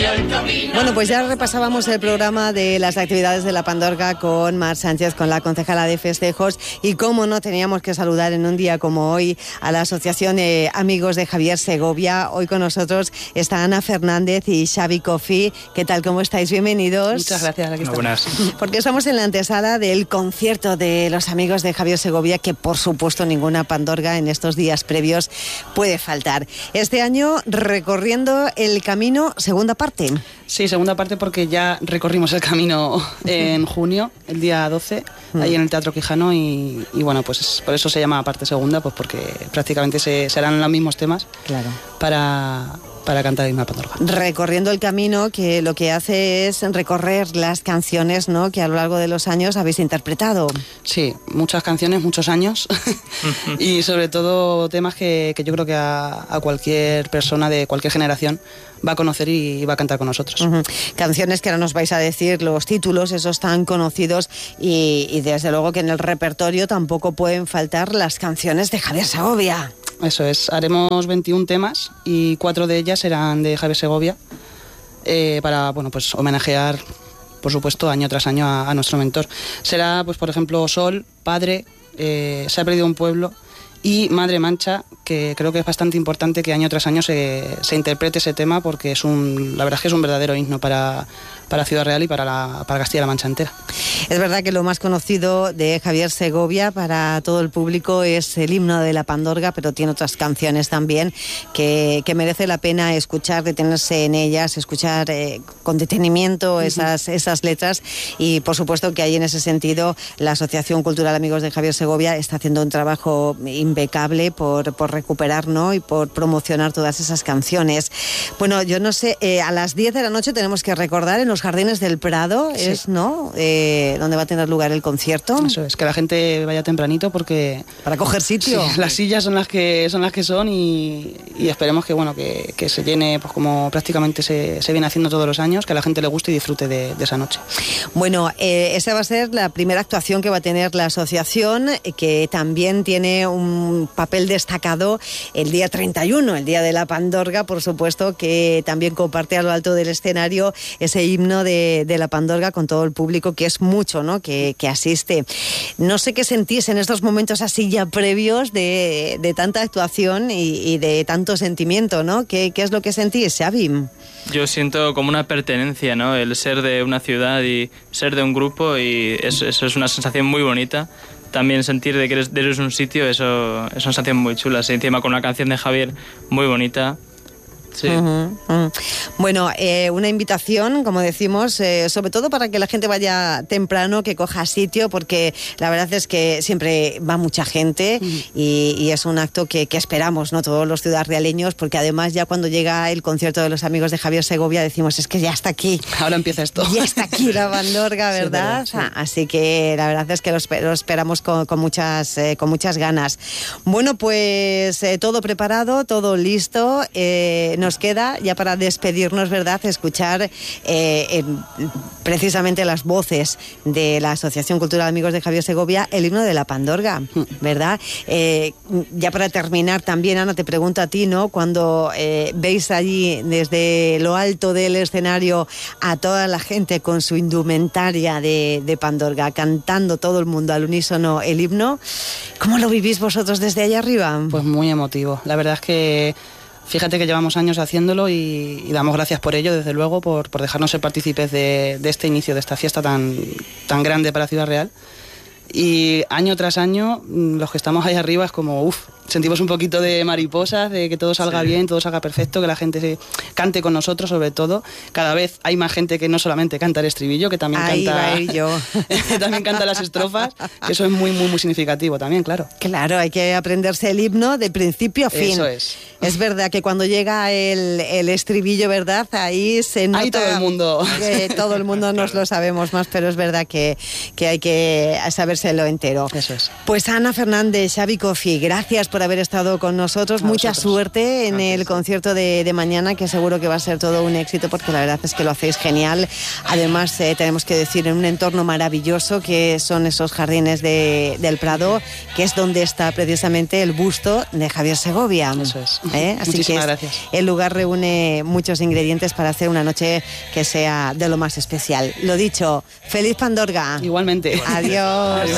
Bueno, pues ya repasábamos el programa de las actividades de la Pandorga con Mar Sánchez, con la concejala de festejos, y cómo no teníamos que saludar en un día como hoy a la Asociación Amigos de Javier Segovia. Hoy con nosotros está Ana Fernández y Xavi Coffey. ¿Qué tal? ¿Cómo estáis? Bienvenidos. Muchas gracias. Aquí buenas. Porque estamos en la antesala del concierto de los Amigos de Javier Segovia, que por supuesto ninguna Pandorga en estos días previos puede faltar. Este año recorriendo el camino, segunda parte. Sí, segunda parte porque ya recorrimos el camino en junio, el día 12, ahí en el Teatro Quijano y bueno, pues por eso se llama parte segunda, pues porque prácticamente serán los mismos temas. Claro. Para cantar Himno a Pandorga. Recorriendo el camino, que lo que hace es recorrer las canciones, ¿no?, que a lo largo de los años habéis interpretado. Sí, muchas canciones, muchos años y sobre todo temas que yo creo que a cualquier persona de cualquier generación va a conocer y va a cantar con nosotros. Canciones que ahora nos vais a decir los títulos, esos tan conocidos, y desde luego que en el repertorio tampoco pueden faltar las canciones de Javier Segovia. Eso es, haremos 21 temas y 4 de ellas serán de Javier Segovia para, bueno, pues homenajear, por supuesto, año tras año a nuestro mentor. Será, pues por ejemplo, Sol, Padre, Se ha perdido un pueblo y Madre Mancha, que creo que es bastante importante que año tras año se interprete ese tema porque la verdad es que es un verdadero himno para Ciudad Real y para Castilla-La Mancha entera. Es verdad que lo más conocido de Javier Segovia para todo el público es el himno de la Pandorga, pero tiene otras canciones también que merece la pena escuchar, detenerse en ellas, escuchar con detenimiento esas letras, y por supuesto que ahí en ese sentido la Asociación Cultural Amigos de Javier Segovia está haciendo un trabajo impecable por recuperar, ¿no?, y por promocionar todas esas canciones. Bueno, yo no sé, a las 10 de la noche tenemos que recordar en los Jardines del Prado, sí, ¿no?, donde va a tener lugar el concierto. Eso es, que la gente vaya tempranito porque... Para coger sitio. Sí, las sillas son las que son y esperemos que, bueno, que se llene, pues como prácticamente se viene haciendo todos los años, que a la gente le guste y disfrute de esa noche. Bueno, esa va a ser la primera actuación que va a tener la asociación, que también tiene un papel destacado el día 31, el día de la Pandorga, por supuesto, que también comparte a lo alto del escenario ese himno de la Pandorga con todo el público, que es mucho, ¿no?, que asiste. No sé qué sentís en estos momentos así ya previos de tanta actuación y de tanto sentimiento, ¿no? ¿Qué es lo que sentís, Xavi? Yo siento como una pertenencia, ¿no?, el ser de una ciudad y ser de un grupo, y eso es una sensación muy bonita. También sentir de que eres un sitio, eso es una sensación muy chula. Sí, encima con una canción de Javier muy bonita. Sí. Bueno, una invitación, como decimos, sobre todo para que la gente vaya temprano, que coja sitio, porque la verdad es que siempre va mucha gente y es un acto que esperamos, ¿no?, todos los ciudadrealeños, porque además ya cuando llega el concierto de los Amigos de Javier Segovia decimos, es que ya está aquí. Ahora empieza esto. Ya está aquí la Pandorga, ¿verdad? Sí, verdad, sí. Así que la verdad es que lo esperamos con muchas ganas. Bueno, pues todo preparado, todo listo. Nos queda ya para despedirnos, ¿verdad?, escuchar precisamente las voces de la Asociación Cultural Amigos de Javier Segovia, el himno de la Pandorga, ¿verdad? Ya para terminar también, Ana, te pregunto a ti, ¿no?, cuando veis allí desde lo alto del escenario a toda la gente con su indumentaria de Pandorga, cantando todo el mundo al unísono el himno, ¿cómo lo vivís vosotros desde allá arriba? Pues muy emotivo. La verdad es que fíjate que llevamos años haciéndolo y damos gracias por ello, desde luego, por dejarnos ser partícipes de este inicio, de esta fiesta tan grande para Ciudad Real. Y año tras año, los que estamos ahí arriba es como, sentimos un poquito de mariposas, de que todo salga bien, todo salga perfecto, que la gente cante con nosotros, sobre todo. Cada vez hay más gente que no solamente canta el estribillo, que también también canta las estrofas, que eso es muy, muy, muy significativo también, claro. Claro, hay que aprenderse el himno de principio a fin. Eso es. Es verdad que cuando llega el estribillo, ¿verdad?, ahí se nota... Ahí todo el mundo. Todo el mundo nos lo sabemos más, pero es verdad que hay que sabérselo entero. Eso es. Pues Ana Fernández, Xavi Coffey, gracias por por haber estado con nosotros. Mucha suerte en el concierto de mañana, que seguro que va a ser todo un éxito, porque la verdad es que lo hacéis genial. Además, tenemos que decir, en un entorno maravilloso que son esos jardines del Prado, que es donde está precisamente el busto de Javier Segovia. Eso es. Así Muchísimas que gracias. el lugar reúne muchos ingredientes para hacer una noche que sea de lo más especial. Lo dicho, feliz Pandorga. Igualmente. Adiós.